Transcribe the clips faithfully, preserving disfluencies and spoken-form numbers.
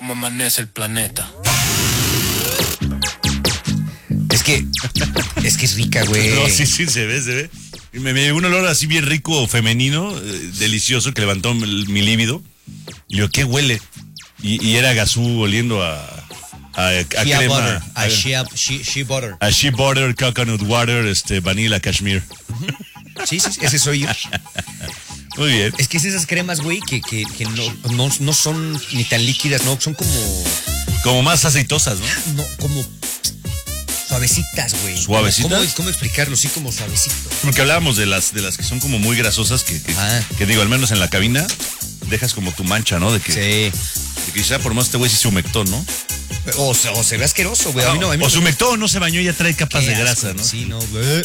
cómo amanece el planeta. Es que, es que es rica, güey. No, sí, sí, se ve, se ve. Y me, me llegó un olor así bien rico, femenino, eh, delicioso, que levantó mi, mi líbido. Y yo, ¿qué huele? Y, y era Gazú oliendo a, a, a Shea crema. butter, a, a, shea, shea, shea butter. a shea butter, coconut water, este, vanilla, cashmere. Sí, sí, ese soy yo. Muy bien. Es que es esas cremas, güey, que, que, que no, no, no son ni tan líquidas, no, son como... Como más aceitosas, ¿no? No, como suavecitas, güey. ¿Suavecitas? ¿Cómo, ¿Cómo explicarlo? Sí, como suavecito. Porque hablábamos de las de las que son como muy grasosas, que, que, Ah. que digo, al menos en la cabina, dejas como tu mancha, ¿no? De que, Sí. de que quizá por más este güey sí se humectó, ¿no? O, se- o se ve asqueroso, güey. A mí no, a mí no o me- se humectó o no se bañó y ya trae capas Qué de asco, grasa, ¿no? Sí, no, güey.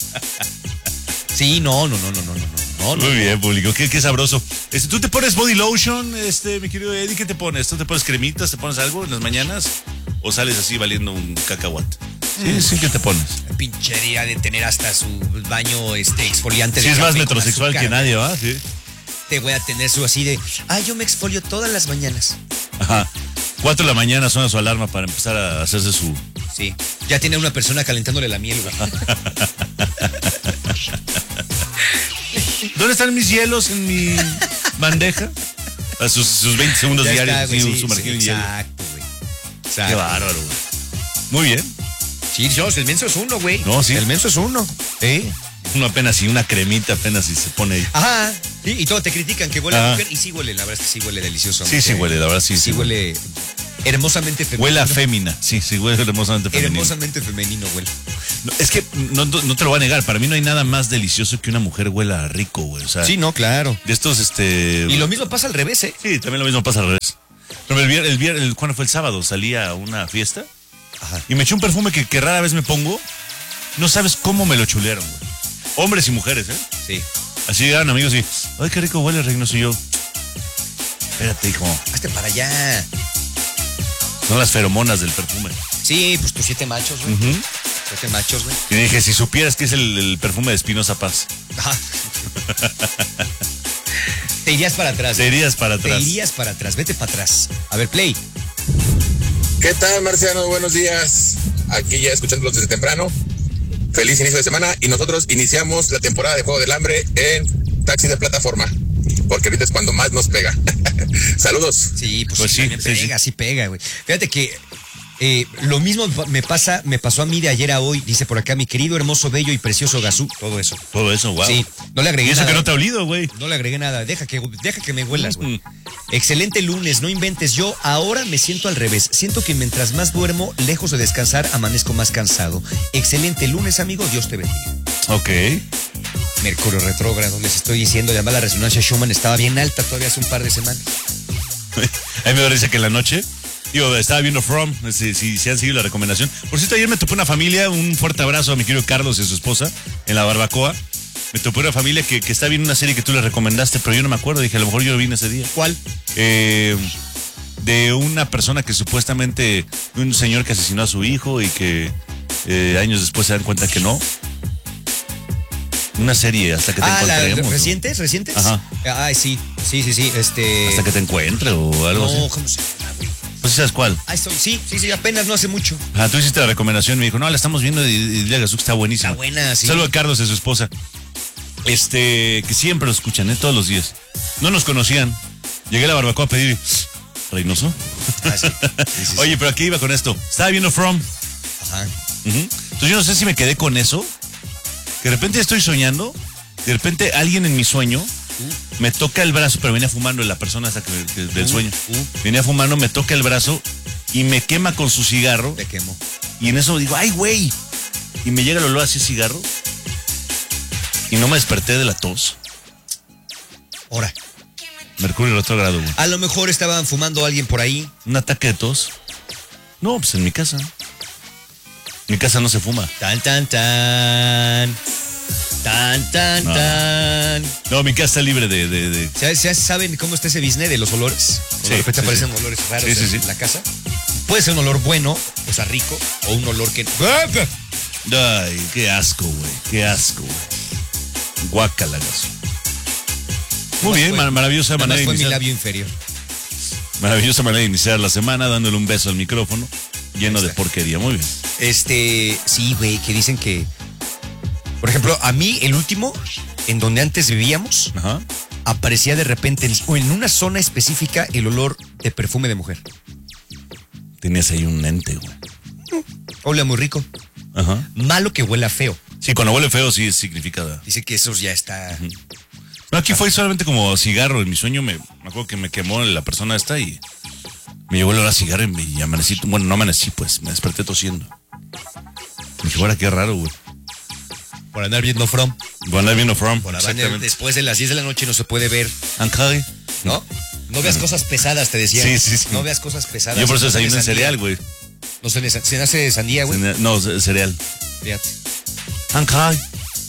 Sí, no, no, no, no, no, no, no, no. Muy bien, público, qué, qué sabroso. Este, ¿tú te pones body lotion, este, mi querido Eddie? ¿Qué te pones? ¿Tú te pones cremitas? ¿Te pones algo en las mañanas? ¿O sales así valiendo un cacahuate? Sí, sí, ¿qué te pones? Pinchería de tener hasta su baño este exfoliante. Sí, de es más café con metrosexual azúcar. que nadie, ¿va? Sí. Te voy a tener su así de, ah, yo me exfolio todas las mañanas. Ajá. Cuatro de la mañana suena su alarma para empezar a hacerse su... Sí, ya tiene una persona calentándole la miel, güey. ¿Dónde están mis hielos en mi bandeja? A sus, sus veinte segundos Ya diarios, está, güey, así, sí, sumergido sí, en hielo. exacto, güey. Qué Exacto. bárbaro, güey. Muy bien. Sí, Dios, el menso es uno, güey. No, sí. El menso es uno. ¿Eh? Uno apenas y una cremita apenas y se pone ahí. Ajá. Sí, y todo te critican que huele a Ajá. mujer. Y sí huele, la verdad es que sí huele delicioso. Sí, sí huele, la verdad sí. Sí, huele hermosamente femenino. Huele a fémina. Sí, sí, huele hermosamente femenino. Hermosamente femenino huele. No, es que no, no, no te lo voy a negar. Para mí no hay nada más delicioso que una mujer huela rico, güey. O sea, Sí, no, claro. de estos, este... Y lo mismo pasa al revés, ¿eh? Sí, también lo mismo pasa al revés. Pero el viernes, el viernes, el- ¿cuándo fue el sábado? Salí a una fiesta Ajá. y me eché un perfume que, que rara vez me pongo. No sabes cómo me lo chulearon, güey. Hombres y mujeres, ¿eh? Sí. Así llegaron amigos y, ay, qué rico huele, Reynoso. Y yo, espérate, hijo. Hazte para allá. Son las feromonas del perfume. Sí, pues tus siete machos, güey. Ujú. Siete machos, güey. Y dije, si supieras que es el, el perfume de Espinosa Paz, Ajá. Te irías para atrás. te irías para Te atrás. irías para atrás. Vete para atrás. A ver, play. ¿Qué tal, Marciano? Buenos días. Aquí ya escuchándolos desde temprano. Feliz inicio de semana y nosotros iniciamos la temporada de Juego del Hambre en taxi de plataforma, porque ahorita es cuando más nos pega. Saludos. Sí, pues, Pues sí, sí, también sí, pega, sí pega, güey. Fíjate que eh, lo mismo me pasa, me pasó a mí de ayer a hoy. Dice por acá, mi querido, hermoso, bello y precioso Gazú. Todo eso. Todo eso, wow. Sí, no le agregué Y eso nada. que no te ha olido, güey. No le agregué nada. Deja que, deja que me huelas, güey. Mm. Excelente lunes, no inventes. Yo ahora me siento al revés. Siento que mientras más duermo, lejos de descansar, amanezco más cansado. Excelente lunes, amigo. Dios te bendiga. Ok. Mercurio retrógrado, les estoy diciendo. Además, la resonancia Schumann estaba bien alta todavía hace un par de semanas. A mí me parece que en la noche, digo, estaba viendo From, si, si, si han seguido la recomendación. Por cierto, ayer me topé una familia, un fuerte abrazo a mi querido Carlos y a su esposa en la barbacoa. Me topé una familia que, que está viendo una serie que tú le recomendaste, pero yo no me acuerdo. Dije, a lo mejor yo vine ese día. ¿Cuál? Eh, de una persona que supuestamente, un señor que asesinó a su hijo y que eh, años después se dan cuenta que no. Una serie hasta que te Ah, la, encontremos. ¿no? ¿recientes? ¿Recientes? Ajá. Ay, sí, sí, sí, sí. Este. Hasta que te encuentre o algo No, así. ¿cómo se llama, güey? Pues sabes cuál. Ah, esto- sí, sí, sí, apenas no hace mucho. Ah, tú hiciste la recomendación, me dijo, no, la estamos viendo y, y dile a Jesús que está buenísima. Está buena, sí. Saludo a Carlos y a su esposa. Este, que siempre lo escuchan, ¿eh? Todos los días. No nos conocían. Llegué a la barbacoa a pedir, Reynoso. Ah, sí. Sí, sí, Oye, pero aquí iba con esto. Estaba viendo From. Ajá. Ujú. Entonces yo no sé si me quedé con eso. Que de repente estoy soñando. De repente alguien en mi sueño me toca el brazo, pero venía fumando la persona hasta que, que- del Uh, sueño. uh. Venía fumando, me toca el brazo y me quema con su cigarro. Te quemo. Y en eso digo, ¡ay, güey! Y me llega el olor así cigarro. Y no me desperté de la tos. Ahora, Mercurio retrógrado, güey. a lo mejor estaban fumando alguien por ahí. Un ataque de tos. No, pues en mi casa. En mi casa no se fuma. Tan, tan, tan. Tan, tan, No. tan. No, mi casa está libre de... de, de... ¿Sabes- sabes- ¿Saben cómo está ese business de los olores? Sí, de repente sí, aparecen sí. olores raros Sí, sí, en sí. la casa. Puede ser un olor bueno, o sea, rico, o un olor que... Ay, qué asco, güey. Qué asco, güey. Guácala, gaso. Muy bien, fue- mar- maravillosa Nada más manera de fue mi iniciar. labio inferior. Maravillosa manera de iniciar la semana, dándole un beso al micrófono, lleno de porquería. Muy bien. Este, sí, güey, que dicen que, por ejemplo, a mí el último, en donde antes vivíamos, Ajá. aparecía de repente en, o en una zona específica el olor de perfume de mujer. Tenías ahí un ente, güey. Olía muy rico. Ajá. Malo que huela feo. Sí, cuando huele feo sí es significada. Dice que eso ya está... Uh-huh. No, aquí fue solamente como cigarro. En mi sueño me, me acuerdo que me quemó la persona esta y me llevó el olor a cigarro y, me, y amanecí. Bueno, no amanecí, pues, me desperté tosiendo. Me dije, ahora qué raro, güey. Por andar viendo From. Por andar viendo From. Por andar después de las diez de la noche no se puede ver. Ancay. ¿No? No veas cosas pesadas, te decía. Sí, sí, sí. No veas cosas pesadas. Yo por eso no desayuno en cereal, güey. No se, se nace sandía, güey. No, cereal. Fíjate. Ancay.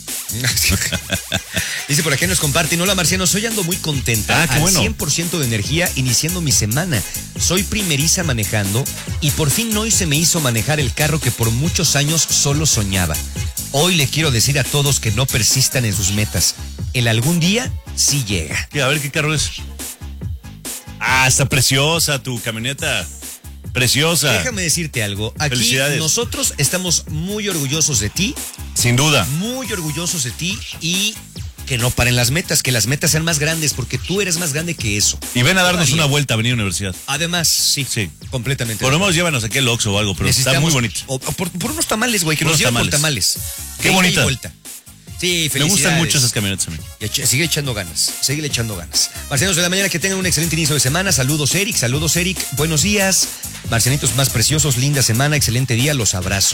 Dice por aquí nos comparten. Hola Marciano, soy ando muy contenta. Ah, qué al bueno. cien por ciento de energía iniciando mi semana. Soy primeriza manejando y por fin hoy se me hizo manejar el carro que por muchos años solo soñaba. Hoy le quiero decir a todos que no persistan en sus metas. El algún día sí llega. A ver qué carro es. Ah, está preciosa tu camioneta. Preciosa. Déjame decirte algo. Aquí nosotros estamos muy orgullosos de ti. Sin duda. Muy orgullosos de ti y que no paren las metas, que las metas sean más grandes porque tú eres más grande que eso. Y ven a darnos Todavía. una vuelta a venir a la universidad. Además, sí. Sí. Completamente. Por lo menos llévanos aquí al Oxxo o algo, pero está muy bonito. O, o por, por unos tamales, güey, que Por nos llevan tamales. por tamales. Qué bonita. Sí, felicidades. Me gustan mucho esas camionetas a mí. Eche, sigue echando ganas, sigue echando ganas. Marcianos de la mañana, que tengan un excelente inicio de semana. Saludos, Eric, saludos, Eric. Buenos días. Marcianitos más preciosos, linda semana, excelente día, los abrazo.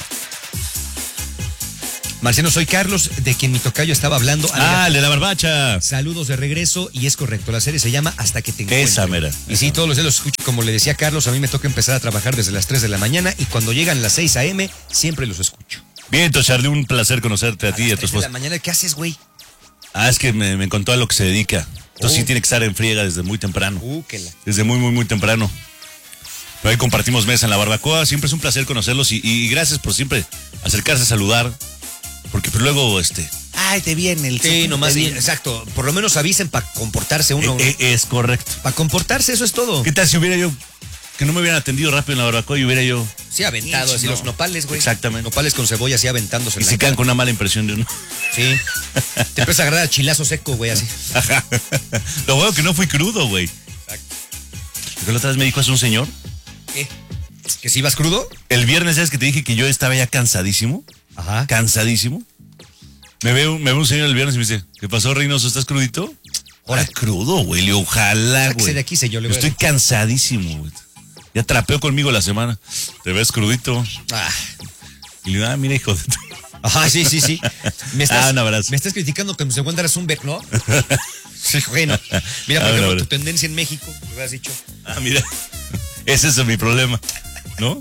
Marciano, soy Carlos, de quien mi tocayo estaba hablando. Ah, de la barbacha. Saludos de regreso, y es correcto, la serie se llama Hasta que te encuentre. Esa mera. Y sí, todos los días los escucho, como le decía Carlos, a mí me toca empezar a trabajar desde las tres de la mañana, y cuando llegan las seis a eme, siempre los escucho. Bien, Charlie, un placer conocerte a, a ti y a tu esposa. De la mañana, ¿qué haces, güey? Ah, es que me, me contó a lo que se dedica. Entonces oh. sí tiene que estar en friega desde muy temprano. Uh, que la... Desde muy, muy, muy temprano. Pero ahí compartimos mesa en la barbacoa. Siempre es un placer conocerlos y, y gracias por siempre acercarse a saludar. Porque pues luego, este... Ay, te viene el... Sí, nomás bien. Exacto. Por lo menos avisen para comportarse uno. Eh, eh, es correcto. Para comportarse, eso es todo. ¿Qué tal si hubiera yo... Que no me hubieran atendido rápido en la barbacoa y hubiera yo... Sí, aventado, así no. Los nopales, güey. Exactamente. Nopales con cebolla, así aventándose. Y se quedan con una mala impresión de uno. Sí. Te empieza a agarrar a chilazo seco, güey, así. Lo bueno que no fui crudo, güey. Exacto. Porque la otra vez me dijo, ¿es un señor? ¿Qué? ¿Que si ibas crudo? El viernes, ¿sabes que te dije que yo estaba ya cansadísimo? Ajá. Cansadísimo. Me ve, un, me ve un señor el viernes y me dice, ¿qué pasó, Reynoso? ¿Estás crudito? Ahora crudo, güey. Ojalá, güey. de aquí, yo le Estoy cansadísimo, güey. Ya trapeó conmigo la semana. Te ves crudito. Ah. Y le digo, ah, mira, hijo de tu... Ajá, sí, sí, sí. Me estás, ah, un abrazo. Me estás criticando que me según eras un bec, ¿no? Sí, bueno. Mira, por ah, ejemplo, tu tendencia en México, lo habías dicho. Ah, mira. Ese es mi problema, ¿no?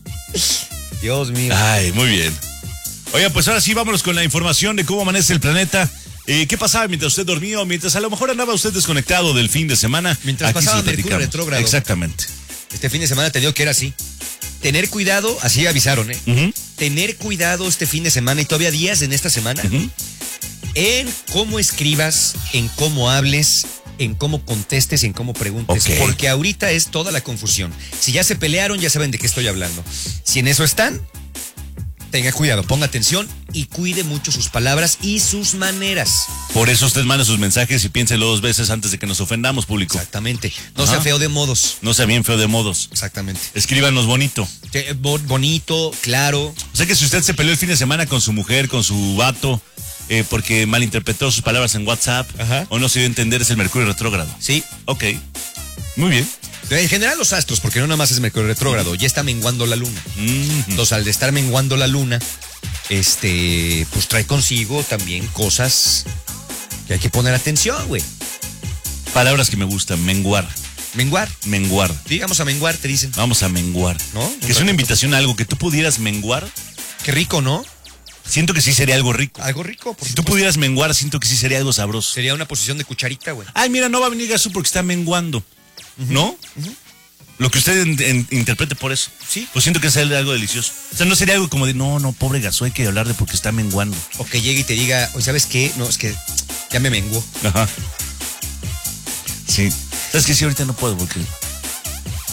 Dios mío. Ay, muy bien. Oiga, pues ahora sí, vámonos con la información de cómo amanece el planeta. Eh, ¿Qué pasaba mientras usted dormía o mientras a lo mejor andaba usted desconectado del fin de semana? Mientras Aquí pasaba sí Mercurio retrógrado. Exactamente. Este fin de semana te digo que era así. Tener cuidado, así avisaron, ¿eh? Uh-huh. Tener cuidado este fin de semana y todavía días en esta semana uh-huh. en cómo escribas, en cómo hables, en cómo contestes y en cómo preguntes. Okay. Porque ahorita es toda la confusión. Si ya se pelearon, ya saben de qué estoy hablando. Si en eso están, tenga cuidado, ponga atención y cuide mucho sus palabras y sus maneras. Por eso usted manda sus mensajes y piénselo dos veces antes de que nos ofendamos, público. Exactamente. No Ajá. sea feo de modos. No sea bien feo de modos. Exactamente. Escríbanos bonito. Eh, bo- bonito, claro. O sea que si usted se peleó el fin de semana con su mujer, con su vato, eh, porque malinterpretó sus palabras en WhatsApp, Ajá. o no se dio a entender, es el Mercurio retrógrado. Sí. Ok. Muy bien. En general los astros, porque no nada más es Mercurio retrógrado, ya está menguando la luna. Mm-hmm. Entonces, al de estar menguando la luna, este, pues trae consigo también cosas que hay que poner atención, güey. Palabras que me gustan, menguar. Menguar. Menguar. Digamos a menguar, te dicen. Vamos a menguar. ¿No? Que es una invitación a algo que tú pudieras menguar. Qué rico, ¿no? Siento que sí sería algo rico. Algo rico, por Si tú pudieras menguar, siento que sí sería algo sabroso. Sería una posición de cucharita, güey. Ay, mira, no va a venir Gasú porque está menguando. Uh-huh. ¿No? Uh-huh. Lo que usted en, en, interprete por eso. Sí. Pues siento que sería algo delicioso. O sea, no sería algo como de, no, no, pobre Gasú, hay que hablar de porque está menguando. O que llegue y te diga, oye, ¿sabes qué? No, es que ya me menguó. Ajá. Sí. ¿Sabes qué? Sí, ahorita no puedo porque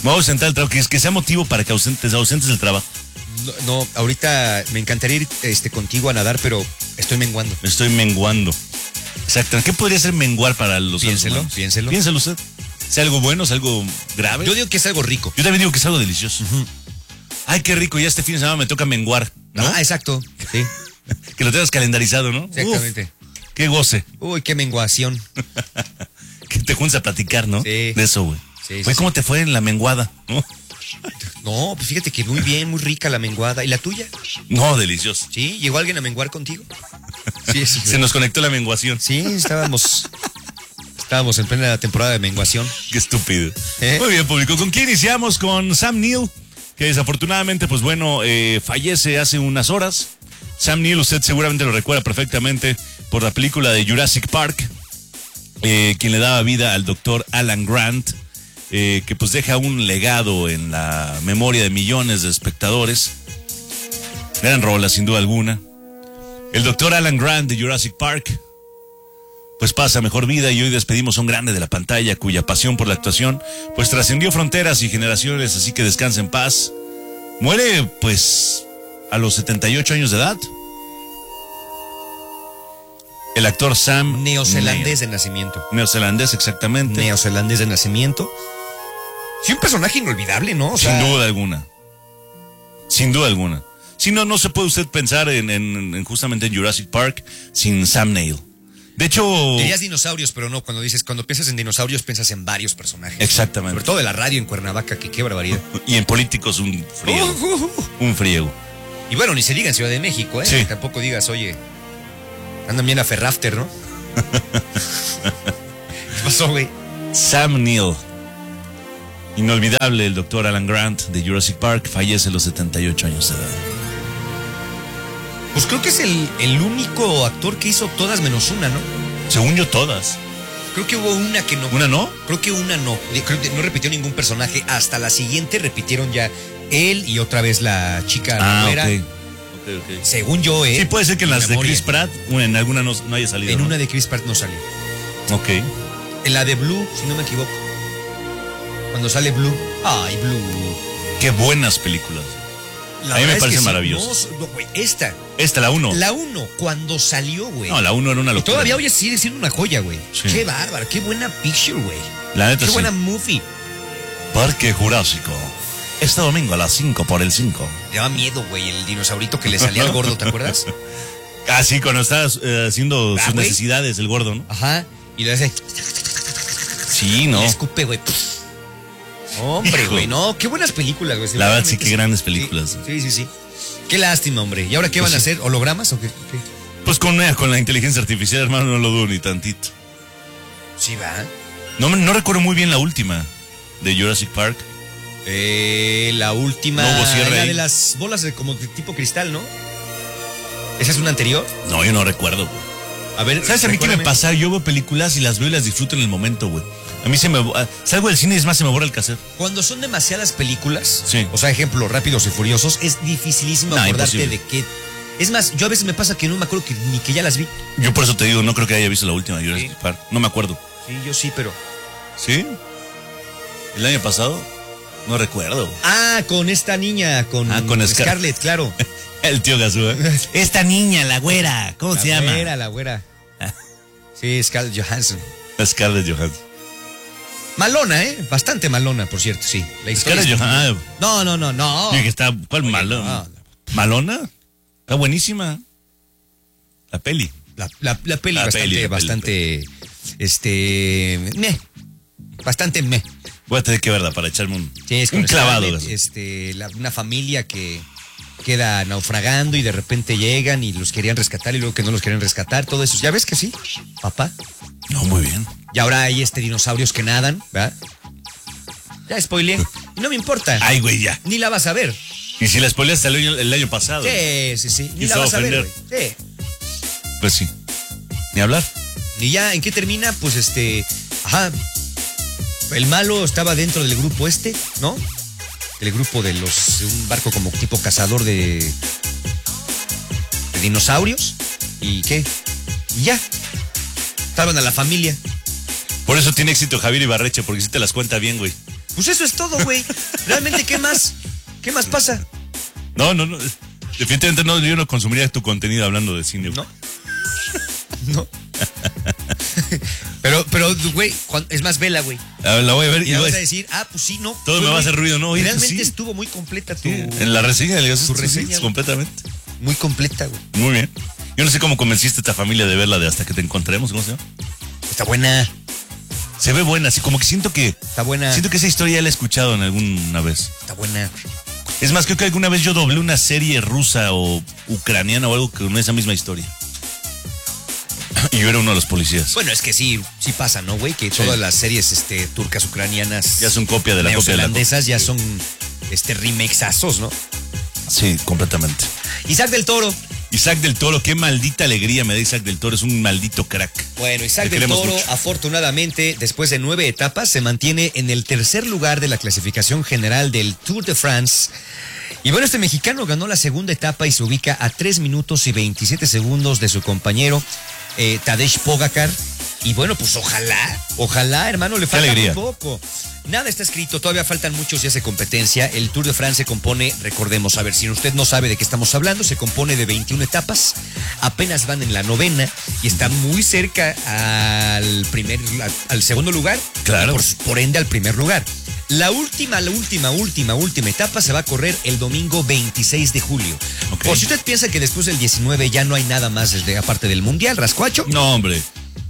Me voy a ausentar del trabajo, que, que sea motivo para que ausentes, ausentes del trabajo. No, no, ahorita me encantaría ir este, contigo a nadar, pero estoy menguando. Me estoy menguando. Exacto. ¿Qué podría ser menguar para los seres Piénselo, humanos? piénselo. Piénselo usted. ¿Es algo bueno? ¿Es algo grave? Yo digo que es algo rico. Yo también digo que es algo delicioso. Uh-huh. Ay, qué rico. Ya este fin de semana me toca menguar, ¿no? Ah, exacto. Sí. Que lo tengas calendarizado, ¿no? Exactamente. Uf, qué goce. Uy, qué menguación. Que te juntes a platicar, ¿no? Sí. De eso, güey. Sí, Güey, sí, ¿cómo sí. te fue en la menguada? ¿No? No, pues fíjate que muy bien, muy rica la menguada. ¿Y la tuya? No, delicioso. ¿Sí? ¿Llegó alguien a menguar contigo? Sí, sí. Se nos conectó la menguación. Sí, estábamos... Estábamos en plena temporada de menguación. Qué estúpido. ¿Eh? Muy bien, público. ¿Con quién iniciamos? Con Sam Neill, que desafortunadamente, pues bueno, eh, fallece hace unas horas. Sam Neill, usted seguramente lo recuerda perfectamente por la película de Jurassic Park, eh, quien le daba vida al doctor Alan Grant, eh, que pues deja un legado en la memoria de millones de espectadores. Gran rola, sin duda alguna. El doctor Alan Grant de Jurassic Park pues pasa mejor vida y hoy despedimos a un grande de la pantalla cuya pasión por la actuación pues trascendió fronteras y generaciones, así que descansa en paz. Muere pues a los setenta y ocho años de edad. El actor Sam Neozelandés Neill. de nacimiento. Neozelandés, exactamente. Neozelandés de nacimiento. Sí, un personaje inolvidable, ¿no? O Sin sea, duda alguna. Sin duda alguna. Si no, no se puede usted pensar en, en, en justamente en Jurassic Park sin Sam Neill. De hecho... dirías dinosaurios, pero no, cuando dices, cuando piensas en dinosaurios piensas en varios personajes. Exactamente. Sobre todo de la radio en Cuernavaca, que qué barbaridad. Y en políticos un friego. Uh, uh, uh. Un friego. Y bueno, ni se diga en Ciudad de México, ¿eh? Sí. Tampoco digas, oye, andan bien a Ferrafter, ¿no? ¿Qué pasó, güey? Sam Neill. Inolvidable, el doctor Alan Grant de Jurassic Park fallece a los setenta y ocho años de edad. Pues creo que es el, el único actor que hizo todas menos una, ¿no? Según yo, todas. Creo que hubo una que no. ¿Una no? Creo que una no. Creo que no repitió ningún personaje. Hasta la siguiente repitieron ya él y otra vez la chica Ah, güera. ok. Ok, ok. Según yo, ¿eh? Sí, puede ser que en Mi las de memoria. Chris Pratt, en alguna no, no haya salido. En ¿no? una de Chris Pratt no salió. Ok. En la de Blue, si no me equivoco. Cuando sale Blue. Ay, Blue. Qué buenas películas. La A mí me verdad es parece que sí. maravilloso. No, no, güey, esta. Esta, la uno. La uno, cuando salió, güey. No, la uno era una Y locura. todavía hoy sigue siendo una joya, güey. Sí. Qué bárbaro, qué buena picture, güey. La neta Qué sí. buena movie. Parque Jurásico. Este domingo a las cinco por el cinco. Le daba miedo, güey, el dinosaurito que le salía al gordo, ¿te acuerdas? Ah, sí, cuando estaba eh, haciendo Ah, sus güey. necesidades, el gordo, ¿no? Ajá. Y le hace. Sí, Y ¿no? le escupe, güey. Hombre, Hijo. güey, no, qué buenas películas, güey. La verdad, sí, Sinceramente, qué grandes películas. Sí, sí, sí. Qué lástima, hombre. ¿Y ahora qué Pues van a sí. hacer? ¿Hologramas o qué? qué? Pues con, eh, con la inteligencia artificial, hermano, no lo dudo ni tantito. Sí, va. No, me- no recuerdo muy bien la última de Jurassic Park. Eh, la última. No hubo cierre la ahí. de las bolas de como de tipo cristal, ¿no? ¿Esa es una anterior? No, yo no recuerdo, güey. A ver, ¿Sabes a mí qué me recuérdame. pasa? Yo veo películas y las veo y las disfruto en el momento, güey. A mí se me... ah, salgo del cine y es más, se me borra el cassette. Cuando son demasiadas películas, Sí. o sea, ejemplo, Rápidos y Furiosos, es dificilísimo No, acordarte imposible. de qué. Es más, yo a veces me pasa que no me acuerdo que, ni que ya las vi. Yo por eso te digo, no creo que haya visto la última de Jurassic Sí. Park. No me acuerdo. Sí, yo sí, pero. ¿Sí? ¿El año pasado? No recuerdo, güey. Ah, con esta niña, con, Ah, con Scar- Scarlett, claro. El tío Gazú, ¿eh? Esta niña, la güera, ¿cómo La se llama? güera, la güera. Ah. Sí, Scarlett Johansson. Scarlett Johansson. Malona, ¿eh? Bastante malona, por cierto, sí. La historia Scarlett es- Johansson. No, no, no, no. Yo dije, está, ¿cuál Oye, malona? no. ¿Malona? Está buenísima. La peli. La, la, la peli La bastante, peli, la peli, bastante, este, meh. Bastante meh. Voy a tener que verla para echarme un, Sí, es con un clavado. Scarlett, Gazú. este, la- una familia que queda naufragando y de repente llegan y los querían rescatar y luego que no los querían rescatar, todo eso. ¿Ya ves que sí, papá? No, muy bien. Y ahora hay este dinosaurios que nadan, ¿verdad? Ya spoileé. Y no me importa. Ay, güey, ya. Ni la vas a ver. Y si la spoileaste el año, el año pasado. Sí, sí, sí. Ni Y la se va vas a a ver, ofender. güey. Sí. Pues sí. Ni hablar. Y ya, ¿en qué termina? Pues este. Ajá. El malo estaba dentro del grupo este, ¿no? El grupo de los. Un barco como tipo cazador de. de dinosaurios. ¿Y qué? Y ya. Estaban a la familia. Por eso tiene éxito Javier Ibarreche, porque sí te las cuenta bien, güey. Pues eso es todo, güey. Realmente, ¿qué más? ¿Qué más pasa? No, no, no. Definitivamente no, yo no consumiría tu contenido hablando de cine. No. No. Pero, pero, güey, es más, vela, güey. A ver, la voy a ver y y vas voy... a decir, ah, pues sí, no. Todo Fue, me va a güey, hacer ruido, ¿no? Oye, realmente pues sí. estuvo muy completa tu... Sí, en la reseña le digo, tu sí, reseña, sí, completamente. Muy completa, güey. Muy bien. Yo no sé cómo convenciste a esta familia de verla de Hasta que te encontremos, ¿cómo se llama? Está buena. Se ve buena, así como que siento que... Está buena. Siento que esa historia ya la he escuchado en alguna vez. Está buena. Es más, creo que alguna vez yo doblé una serie rusa o ucraniana o algo con esa misma historia. Y yo era uno de los policías. Bueno, es que sí, sí pasa, ¿no, güey? Que Sí. todas las series este, turcas, ucranianas, Ya son copia de la copia de la neozelandesas, copia. ya son este, remakesazos, ¿no? Sí, completamente. Isaac del Toro. Isaac del Toro, qué maldita alegría me da Isaac del Toro, es un maldito crack. Bueno, Isaac Le del queremos Toro, mucho. afortunadamente, después de nueve etapas, se mantiene en el tercer lugar de la clasificación general del Tour de France. Y bueno, este mexicano ganó la segunda etapa y se ubica a tres minutos y veintisiete segundos de su compañero eh, Tadej Pogacar. Y bueno, pues ojalá, ojalá, hermano, le falta muy alegría. poco. Nada está escrito, todavía faltan muchos días de competencia. El Tour de France se compone, recordemos, a ver, si usted no sabe de qué estamos hablando, se compone de veintiuna etapas, apenas van en la novena y está muy cerca al primer, al segundo lugar, Claro. por, por ende al primer lugar. La última, la última, última, última etapa se va a correr el domingo veintiséis de julio. Ok. Por si usted piensa que después del diecinueve ya no hay nada más desde aparte del Mundial, Rascuacho, No, hombre.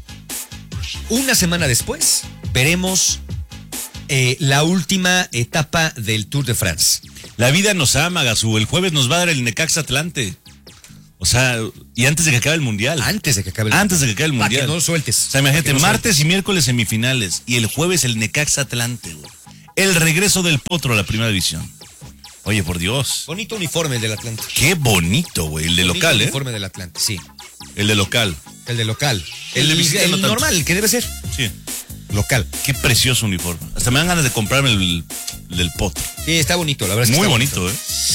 una semana después veremos eh, la última etapa del Tour de France. La vida nos ama, Gazú. El jueves nos va a dar el Necaxa Atlante. O sea, y antes de que acabe el Mundial. Antes de que acabe el Antes de que acabe el Para Mundial. que no lo sueltes. O sea, imagínate, Para que no martes y miércoles semifinales y el jueves el Necaxa Atlante, güey. El regreso del Potro a la primera división. Oye, por Dios. Bonito uniforme el del Atlante. Qué bonito, güey. El de Bonito local, ¿eh? uniforme del Atlante, sí. El de local. El de local. El El, de visita el no tanto. normal, el que debe ser. Sí. Local. Qué precioso uniforme. Hasta me dan ganas de comprarme el, el del Potro. Sí, está bonito, la verdad es que Muy está bonito, ¿eh?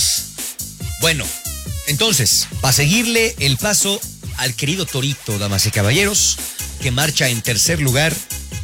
Bueno, entonces, para seguirle el paso al querido Torito, damas y caballeros, que marcha en tercer lugar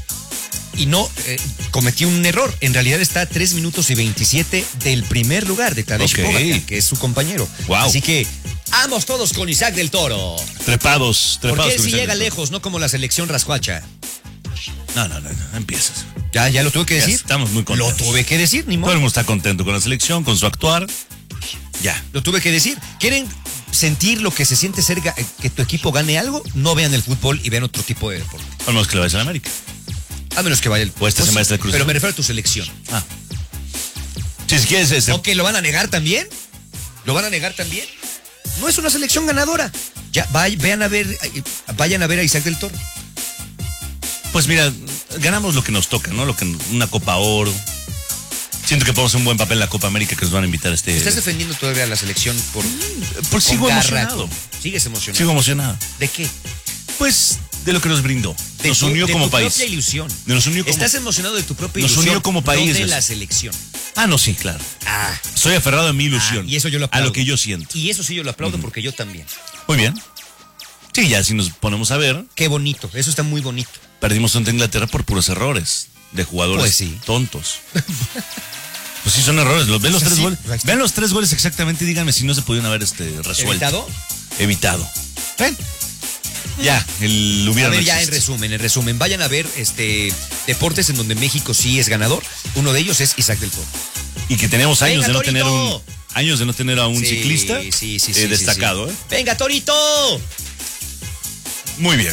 y no eh, cometió un error. En realidad está a tres minutos y veintisiete del primer lugar de Tadej Ok. Pogacar, que es su compañero. Wow. Así que, vamos todos con Isaac del Toro. Trepados, trepados. Porque él con sí Isaac llega del Toro. lejos, no como la selección rascuacha. No, no, no, no, no empiezas. Ya, ya lo tuve que Ya decir. estamos muy contentos. Lo tuve que decir, ni Todo modo. el mundo está contento con la selección, con su actuar. Ya. Lo tuve que decir. ¿Quieren sentir lo que se siente ser ga- que tu equipo gane algo? No vean el fútbol y vean otro tipo de deporte. Al menos que le vayas a la América. A menos que vaya el O esta semana está el Cruz Pero Azul. me refiero a tu selección. Ah. Sí, si quieres, este, ¿O que lo van a negar también? ¿Lo van a negar también? No es una selección ganadora. Ya, vay- vean a ver, eh, vayan a ver a Isaac del Toro. pues mira, ganamos lo que nos toca, ¿no? Lo que una Copa Oro. Siento que podemos hacer un buen papel en la Copa América que nos van a invitar a este. ¿Estás defendiendo todavía a la selección por, Pues sigo con garra, emocionado. con- Sigues emocionado. Sigo emocionado. ¿De qué? Pues de lo que nos brindó. De Nos tu- unió de como tu país. propia ilusión. Nos unió como- Estás emocionado de tu propia Nos ilusión. unió como país, No de eso. la selección. Ah, no, sí, claro. Ah. Soy aferrado a mi ilusión. Ah, y eso yo lo A aplaudo. lo que yo siento. Y eso sí yo lo aplaudo porque yo también. Muy bien. Sí, ya si nos ponemos a ver, Qué bonito. Eso está muy bonito. perdimos ante Inglaterra por puros errores de jugadores Pues sí. tontos. Pues sí, son errores. Los, ven los Pues tres sí, goles. ahí está. Vean los tres goles exactamente y díganme si no se pudieron haber este, resuelto. ¿Evitado? Evitado. ¿Ven? Ya, el A hubiera ver, no ya en existe. resumen, en resumen, vayan a ver este deportes en donde México sí es ganador. Uno de ellos es Isaac del Toro. Y que tenemos años Venga, de no Torito. tener un años de no tener a un Sí, ciclista sí, sí, sí, eh, sí, destacado, sí. ¿eh? ¡Venga, Torito! Muy bien.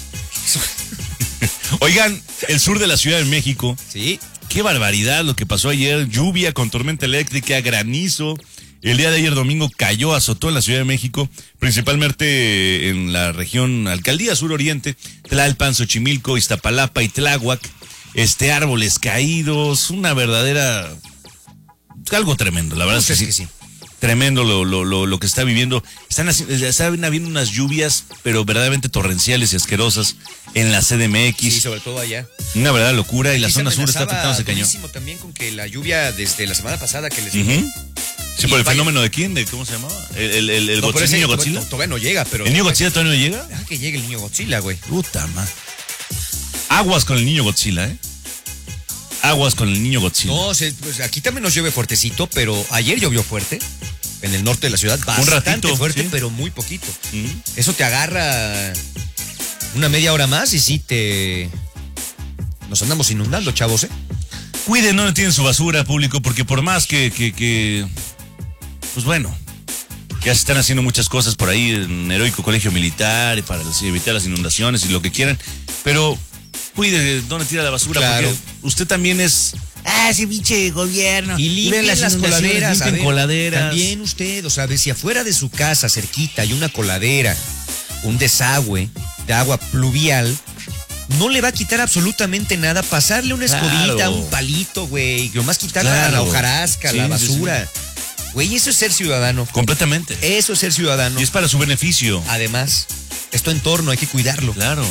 Oigan, el sur de la Ciudad de México, Sí. qué barbaridad lo que pasó ayer, lluvia con tormenta eléctrica, granizo. El día de ayer domingo cayó, azotó en la Ciudad de México, principalmente en la región Alcaldía Suroriente, Tlalpan, Xochimilco, Iztapalapa y Tláhuac. Este, árboles caídos, una verdadera... algo tremendo, la verdad Pues es que es sí. que sí. Tremendo lo, lo, lo, lo que está viviendo. Están, haci- están habiendo unas lluvias, pero verdaderamente torrenciales y asquerosas en la C D M X. Sí, sobre todo allá. Una verdadera locura. Y la Aquí se zona sur está amenazaba afectándose cañón. durísimo también con que la lluvia desde la semana pasada que les Ujú. dije. Sí, Y por el vaya- fenómeno de quién, de cómo se llamaba. El, el, el, el No, pero Godzilla, ese niño to- Godzilla. to- Todavía no llega, pero. ¿El niño Godzilla todavía no llega? Deja que llegue el niño Godzilla, güey. Puta madre. Aguas con el niño Godzilla, ¿eh? Aguas con el niño Godzilla. No, se, pues aquí también nos llueve fuertecito, pero ayer llovió fuerte. En el norte de la ciudad, bastante Un ratito, fuerte, sí. pero muy poquito. Uh-huh. Eso te agarra una media hora más y sí te... Nos andamos inundando, chavos, ¿eh? Cuiden, no tienen su basura, público, porque por más que, que, que... Pues bueno, ya se están haciendo muchas cosas por ahí en Heroico Colegio Militar para evitar las inundaciones y lo que quieran, pero cuide dónde tira la basura, Claro. porque usted también es... Ah, ese pinche gobierno. Y limpien ven las, inundaciones, coladeras. limpien a ver, coladeras. También usted, o sea, ve si afuera de su casa, cerquita, hay una coladera, un desagüe de agua pluvial, no le va a quitar absolutamente nada pasarle una escobita, Claro. un palito, güey. Nomás quitarle Claro. la hojarasca, Sí, la sí, basura. Güey, eso es ser ciudadano. Completamente. Eso es ser ciudadano. Y es para su beneficio. Además, es tu entorno, hay que cuidarlo. Claro.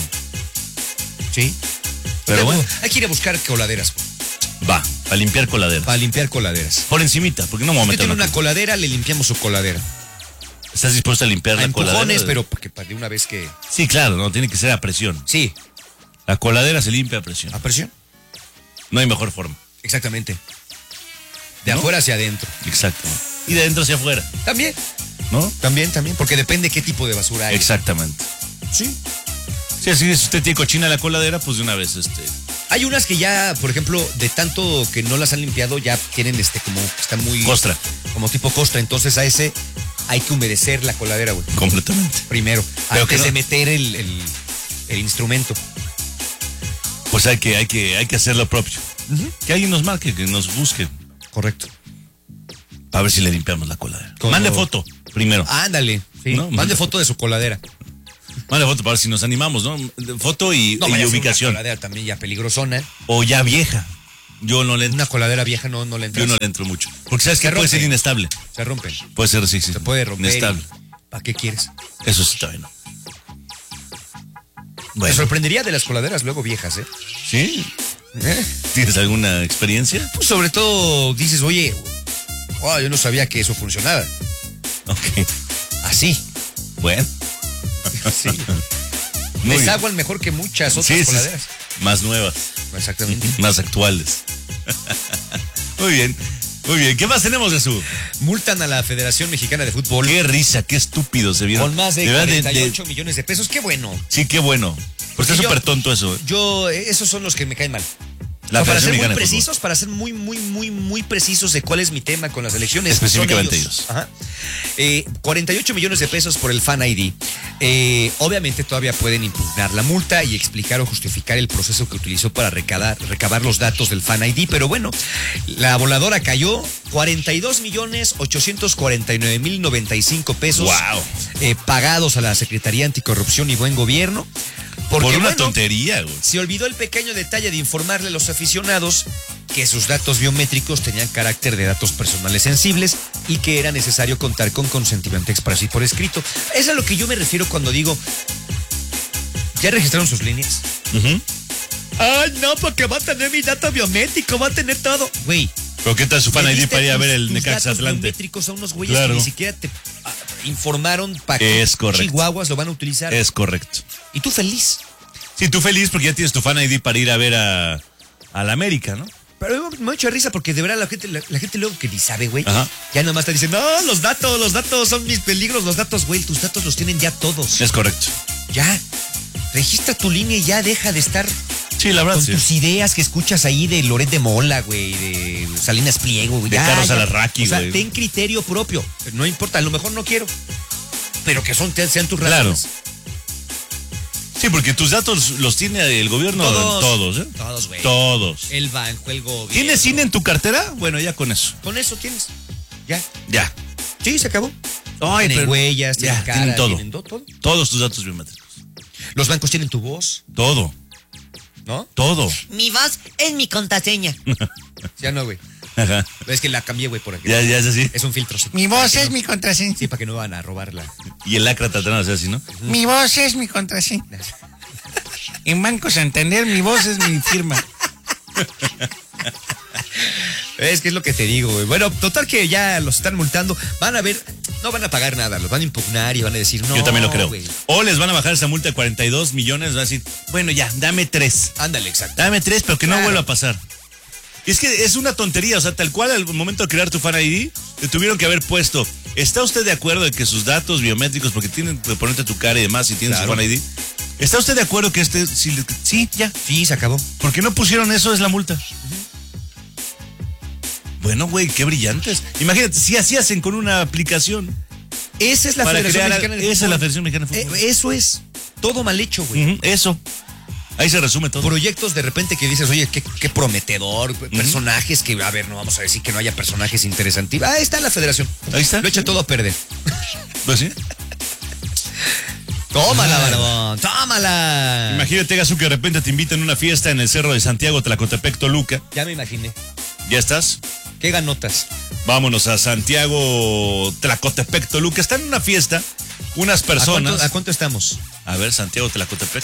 Sí. Pero Entonces, bueno. hay que ir a buscar coladeras Va, a limpiar coladeras. para limpiar coladeras. Por encimita, porque no me voy a Si meter tiene una una coladera, le limpiamos su coladera. ¿Estás dispuesto a limpiar A la coladera? empujones, pero para que para de una vez que... Sí, claro, no, tiene que ser a presión. Sí, La coladera se limpia a presión. a presión. No hay mejor forma. Exactamente. De ¿No? afuera hacia adentro. Exacto. Y de adentro hacia afuera, También, ¿no? también, también. Porque depende qué tipo de basura hay. Exactamente. Sí. Sí, así es, si usted tiene cochina la coladera, pues de una vez, este... Hay unas que ya, por ejemplo, de tanto que no las han limpiado, ya tienen este como, están muy... Costra. Como tipo costra. Entonces a ese hay que humedecer la coladera, güey. Completamente. Primero. Pero Antes que no- de meter el, el, el instrumento. Pues hay que, hay que, hay que hacer lo propio. Que alguien nos marque, que nos busque. Correcto. A ver si le limpiamos la coladera. Como- Mande foto, primero. Ándale. Sí. No, Mande manda- foto de su coladera. Mande foto para ver si nos animamos, ¿no? Foto y, No, y vaya a ser ubicación. Una coladera también ya peligrosona. O ya vieja. Yo no le entro. Una coladera vieja no, no le entra. Yo no le entro mucho. Porque sabes Se que puede rompe. ser inestable. Se rompen. Puede ser, sí, sí. Se puede romper. Inestable. ¿Para qué quieres? Eso sí está bien. Me Bueno, sorprendería de las coladeras luego viejas, ¿eh? ¿sí? ¿Eh? ¿Tienes alguna experiencia? Pues sobre todo dices, oye, oh, yo no sabía que eso funcionaba. Ok. Así. Bueno. Sí. Muy bien. Desaguan mejor que muchas otras Sí, sí, sí. coladeras. Más nuevas, Exactamente. más actuales. Muy bien, muy bien. ¿Qué más tenemos, Jesús? Multan a la Federación Mexicana de Fútbol Qué risa, qué estúpido se vieron. con más de, verdad, cuarenta y ocho millones de pesos. Qué bueno. Sí, qué bueno. Pues Porque está yo- súper tonto eso. ¿eh? Yo, eh, esos son los que me caen mal. La O sea, para Federación ser muy Mexicana de Fútbol. precisos, para ser muy, muy, muy, muy precisos de cuál es mi tema con las elecciones. Específicamente son ellos. Ajá. Eh, cuarenta y ocho millones de pesos por el Fan I D. Eh, obviamente todavía pueden impugnar la multa y explicar o justificar el proceso que utilizó para recabar, recabar los datos del Fan I D. Pero bueno, la voladora cayó cuarenta y dos millones ochocientos cuarenta y nueve mil noventa y cinco pesos. Wow. eh, pagados a la Secretaría Anticorrupción y Buen Gobierno. Porque, Por una bueno, tontería, güey. se olvidó el pequeño detalle de informarle a los aficionados que sus datos biométricos tenían carácter de datos personales sensibles y que era necesario contar con consentimiento expreso y por escrito. Es a lo que yo me refiero cuando digo, ¿ya registraron sus líneas? Ujú. Ay, no, porque va a tener mi dato biométrico, va a tener todo. Güey, Pero ¿qué tal su fan le I D diste para ir a tus- ver el tus Necaxa datos Atlante? biométricos a unos güeyes Claro. que ni siquiera te ah, informaron para que Es correcto. chihuahuas lo van a utilizar. Es correcto. Y tú feliz. Sí, tú feliz porque ya tienes tu fan I D para ir a ver a, a la América, ¿no? Pero me ha hecho risa porque de verdad la gente, la, la gente luego que ni sabe, güey, Ajá. ya nomás te dicen, no, los datos, los datos son mis peligros, los datos, güey, tus datos los tienen ya todos. Es correcto. Ya, registra tu línea y ya deja de estar Sí, la verdad, con sí. tus ideas que escuchas ahí de Loret de Mola, güey, de Salinas Pliego, güey. De ya, Carlos ya. Alarraqui, O sea, güey. ten criterio propio, no importa, a lo mejor no quiero, pero que son, sean tus Claro. razones. Sí, porque tus datos los tiene el gobierno Todos. todos, ¿eh? Todos, güey. Todos. El banco, el gobierno. ¿Tienes cine en tu cartera? Bueno, ya con eso. Con eso tienes, ya. Ya. Sí, se acabó. Ay, tienen pero- huellas, ya, tienen cara, tienen todo. tienen do- todo. Todos tus datos biométricos. Los bancos tienen tu voz, Todo. ¿no? Todo. Mi voz es mi contraseña. Ya no, güey. Ajá. Es que la cambié, güey, por aquí. Ya, ya es así. Es un filtro. Sí. Mi Para voz que es no- mi contraseña. Sí, para que no van a robarla. Y el lacra tratando de hacer así, ¿no? Mi voz es mi contraseña. En Banco Santander, mi voz es mi firma. Es que es lo que te digo, güey. Bueno, total que ya los están multando. Van a ver, no van a pagar nada, los van a impugnar y van a decir, no. Yo también lo creo. güey. O les van a bajar esa multa de cuarenta y dos millones, van a decir, bueno, ya, dame tres. Ándale, exacto. Dame tres, pero que no Claro. vuelva a pasar. Es que es una tontería, o sea, tal cual al momento de crear tu Fan I D, te tuvieron que haber puesto, ¿está usted de acuerdo de que sus datos biométricos, porque tienen que ponerte tu cara y demás, y tienes Claro. su Fan I D, ¿está usted de acuerdo que este, sí, sí, ya? Sí, se acabó. ¿Por qué no pusieron eso? Es la multa. Bueno, güey, qué brillantes. Imagínate, si así hacen con una aplicación. Esa es la Para Federación crear- Mexicana de esa es Fútbol. la Federación Mexicana de Fútbol. Eh, eso es. Todo mal hecho, güey. Ujú, eso. Ahí se resume todo. Proyectos de repente que dices, oye, qué, qué prometedor, personajes que, a ver, no vamos a decir que no haya personajes interesantes. Ahí está la federación. Ahí está. Lo echa todo a perder. Pues sí. Tómala, Barbón, tómala. Imagínate, Gasú, que de repente te invitan a una fiesta en el Cerro de Santiago, Tlacotepec, Toluca. Ya me imaginé. ¿Ya estás? ¿Qué ganotas? Vámonos a Santiago, Tlacotepec, Toluca. Están en una fiesta unas ¿A personas. cuánto, a cuánto estamos? A ver, Santiago, Tlacotepec.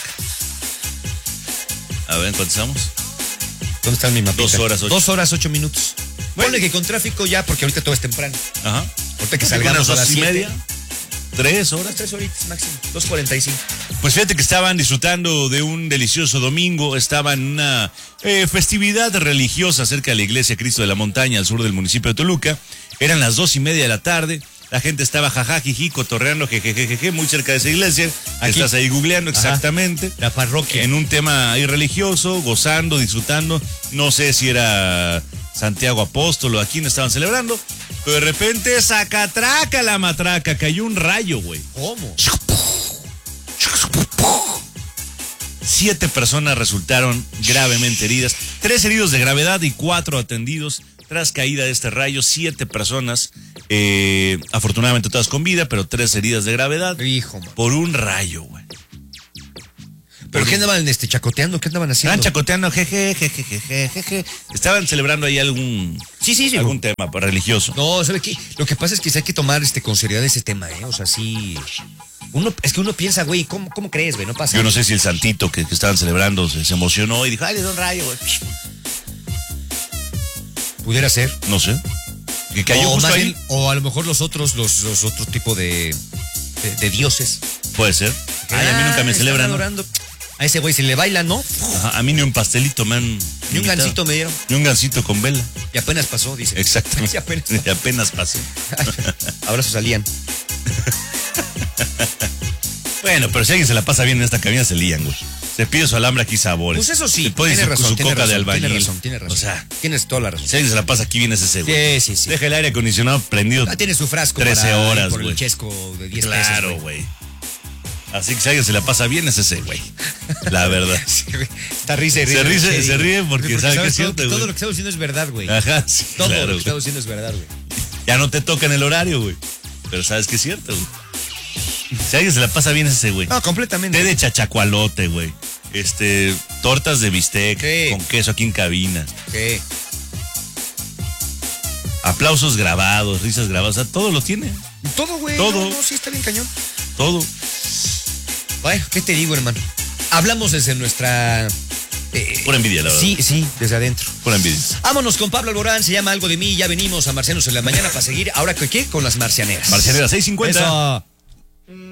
A ver, ¿en cuánto estamos? ¿Dónde está mi mapita? Dos horas, ocho. Dos horas, ocho minutos. Bueno. Ponle que con tráfico ya, porque ahorita todo es temprano. Ajá. Ahorita que Unas salgamos a dos las y siete. media. Tres Unas horas. tres horitas máximo. Dos cuarenta y cinco. Pues fíjate que estaban disfrutando de un delicioso domingo, estaban en una eh, festividad religiosa cerca de la iglesia Cristo de la Montaña, al sur del municipio de Toluca. Eran las dos y media de la tarde, la gente estaba jajajiji, cotorreando, jejejeje, muy cerca de esa iglesia. Aquí. Estás ahí googleando Ajá. exactamente. La parroquia. En un tema ahí religioso, gozando, disfrutando. No sé si era Santiago Apóstol o a quién estaban celebrando, pero de repente sacatraca la matraca, cayó un rayo, güey. ¿Cómo? Siete personas resultaron gravemente heridas, tres heridos de gravedad y cuatro atendidos tras caída de este rayo. Siete personas, eh, afortunadamente todas con vida, pero tres heridas de gravedad Hijo, man. por un rayo, güey. ¿Pero qué andaban este, chacoteando? ¿Qué andaban haciendo? Estaban chacoteando, jeje, jeje, jeje, jeje. Estaban celebrando ahí algún, Sí, sí, sí. algún tema religioso. No, ¿sabe qué? Lo que pasa es que sí hay que tomar este, con seriedad ese tema, ¿eh? O sea, sí. Uno, es que uno piensa, güey, ¿cómo, cómo crees, güey? No pasa. Yo no sé si el santito que, que estaban celebrando se, se emocionó y dijo, ay, le da un rayo, güey. Pudiera ser. No sé. Que cayó o, justo más ahí. bien, o a lo mejor los otros, los, los otros tipos de, de, de dioses. Puede ser. Ay, a mí nunca me están celebran. ¿no? adorando. A ese güey se le baila, ¿no? Ajá, a mí ni un pastelito me han. Ni un invitado. gansito me dieron. Ni un gansito con vela. Y apenas pasó, dice. Exactamente. Sí, apenas. Y apenas pasó. Abrazos salían. Bueno, pero si alguien se la pasa bien en esta cabina, se lían, güey. Se pide su alambre aquí sabores. Pues eso sí, Se pone tiene su, razón, su tiene coca razón, de albañil. tiene razón, tiene razón. O sea, Tienes toda la razón. si alguien se la pasa aquí, viene ese güey. Sí, sí, sí. Deja el aire acondicionado prendido. Ah, tiene su frasco trece para ir horas, por el güey. chesco de diez Claro, pesos, güey. Así que si alguien se la pasa bien, es ese güey. La verdad. Sí, güey. Está risa y Se ríe. ríe, Sí, se ríe porque sabe que es todo- cierto, Todo güey. lo que estamos diciendo es verdad, güey. Ajá, sí, Todo claro, lo que güey. estamos diciendo es verdad, güey. Ya no te toca en el horario, güey. Pero sabes que es cierto, güey. Si alguien se la pasa bien, es ese güey. No, completamente. Té de chachacualote, güey. Este, tortas de bistec Sí. con queso aquí en cabina. Sí. Aplausos grabados, risas grabadas, o sea, todo lo tiene. Todo, güey. Todo. No, no, sí está bien cañón. Todo. Bueno, ¿qué te digo, hermano? Hablamos desde nuestra... eh, Pura envidia, la verdad. Sí, sí, desde adentro. Pura envidia. Vámonos con Pablo Alborán, se llama Algo de mí. Ya venimos a Marcianos en la mañana para seguir. ¿Ahora qué? ¿Con las marcianeras? Marcianera seiscientos cincuenta. Eso.